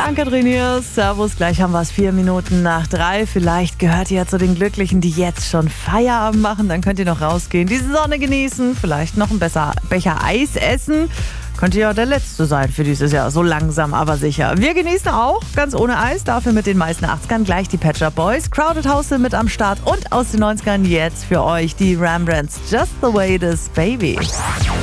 Anke-Kathrin hier. Servus, gleich haben wir es 4 Minuten nach 3. Vielleicht gehört ihr ja zu den Glücklichen, die jetzt schon Feierabend machen. Dann könnt ihr noch rausgehen, die Sonne genießen, vielleicht noch ein Becher Eis essen. Könnte ja der letzte sein für dieses Jahr, so langsam aber sicher. Wir genießen auch, ganz ohne Eis, dafür mit den meisten 80ern gleich die Pet Shop Boys. Crowded House sind mit am Start und aus den 90ern jetzt für euch die Rembrandts. Just the way it is, baby.